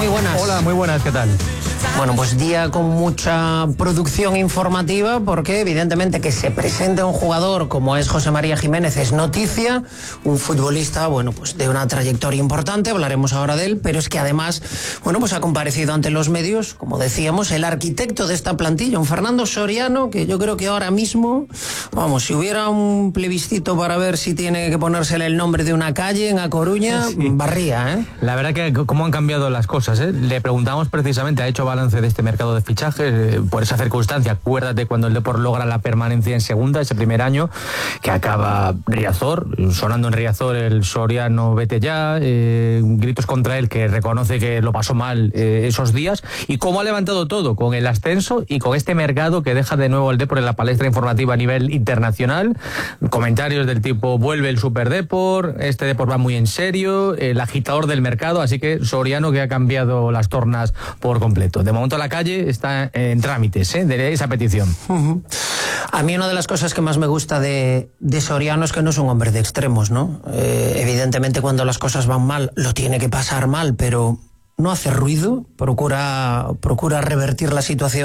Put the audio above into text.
muy buenas. Hola, muy buenas, ¿qué tal? Bueno, pues día con mucha producción informativa, porque evidentemente que se presente un jugador como es José María Jiménez es noticia, un futbolista, bueno, pues de una trayectoria importante, hablaremos ahora de él, pero es que además, bueno, pues ha comparecido ante los medios, como decíamos, el arquitecto de esta plantilla, un Fernando Soriano, que yo creo que ahora mismo, vamos, si hubiera un plebiscito para ver si tiene que ponérsele el nombre de una calle en A Coruña, sí, barría, ¿eh? La verdad que cómo han cambiado las cosas, ¿eh? Le preguntamos precisamente, ha hecho balance de este mercado de fichajes, por esa circunstancia. Acuérdate cuando el Depor logra la permanencia en segunda, ese primer año, que acaba Riazor, sonando en Riazor el Soriano vete ya, gritos contra él, que reconoce que lo pasó mal esos días, y cómo ha levantado todo, con el ascenso y con este mercado que deja de nuevo el Depor en la palestra informativa a nivel internacional. Comentarios del tipo, vuelve el Super Depor, este Depor va muy en serio, el agitador del mercado, así que Soriano que ha cambiado las tornas por completo. De momento la calle está en trámites, de esa petición. A mí una de las cosas que más me gusta de Soriano es que no es un hombre de extremos, ¿no? Evidentemente cuando las cosas van mal lo tiene que pasar mal, pero no hace ruido, procura revertir la situación